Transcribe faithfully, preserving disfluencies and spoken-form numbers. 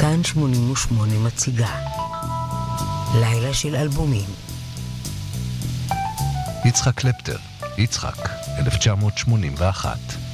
כאן שמונים ושמונה מציגה לילה של אלבומים. יצחק קלפטר, יצחק, אלף תשע מאות שמונים ואחת.